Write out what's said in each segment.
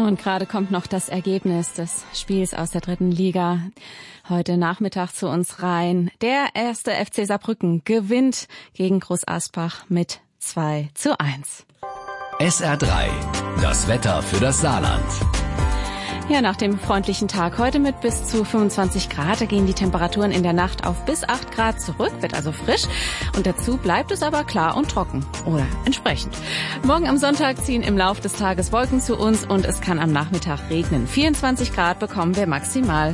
Und gerade kommt noch das Ergebnis des Spiels aus der 3. Liga heute Nachmittag zu uns rein. Der erste FC Saarbrücken gewinnt gegen Groß Asbach mit 2:1. SR3, das Wetter für das Saarland. Ja, nach dem freundlichen Tag heute mit bis zu 25 Grad, da gehen die Temperaturen in der Nacht auf bis 8 Grad zurück, wird also frisch. Und dazu bleibt es aber klar und trocken. Oder entsprechend. Morgen am Sonntag ziehen im Lauf des Tages Wolken zu uns und es kann am Nachmittag regnen. 24 Grad bekommen wir maximal.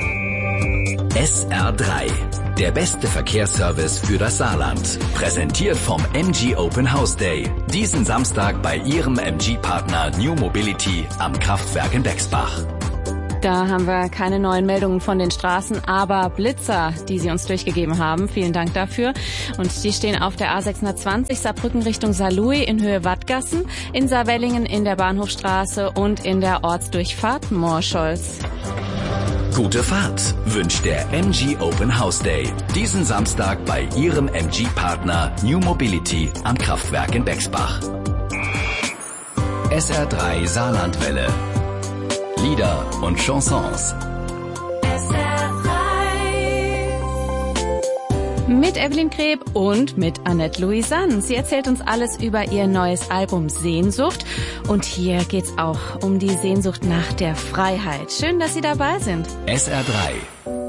SR3, der beste Verkehrsservice für das Saarland. Präsentiert vom MG Open House Day. Diesen Samstag bei Ihrem MG-Partner New Mobility am Kraftwerk in Bexbach. Da haben wir keine neuen Meldungen von den Straßen, aber Blitzer, die Sie uns durchgegeben haben. Vielen Dank dafür. Und die stehen auf der A620 Saarbrücken Richtung Saarlouis in Höhe Wattgassen, in Saarwellingen in der Bahnhofstraße und in der Ortsdurchfahrt Morscholz. Gute Fahrt wünscht der MG Open House Day. Diesen Samstag bei Ihrem MG-Partner New Mobility am Kraftwerk in Bexbach. SR3 Saarlandwelle. Lieder und Chansons. Mit Evelyn Kreb und mit Annette Louisanne. Sie erzählt uns alles über ihr neues Album Sehnsucht. Und hier geht's auch um die Sehnsucht nach der Freiheit. Schön, dass Sie dabei sind. SR3.